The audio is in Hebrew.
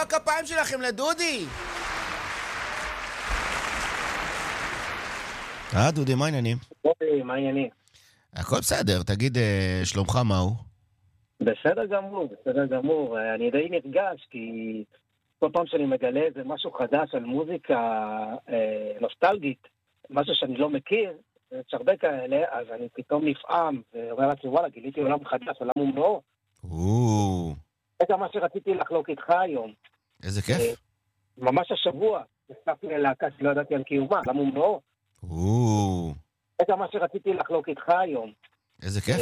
הכפיים שלכם לדודי. דודי, מה העניינים? מה העניינים? הכל בסדר, תגיד, שלומך מהו? בסדר גמור. אני די נרגש, כי כל פעם שאני מגלה איזה משהו חדש על מוזיקה נוסטלגית, משהו שאני לא מכיר, יש הרבה כאלה, אז אני פתאום נפעם, ואומר לעצמי, וואלה, גיליתי עולם חדש, עולם ומלואו. זה מה שרציתי לחלוק איתך היום. איזה כיף. ממש השבוע, נחשפתי ללהקה שלא ידעתי על קיומה, עולם ומלואו. זה מה שרציתי לחלוק איתך היום. איזה כיף.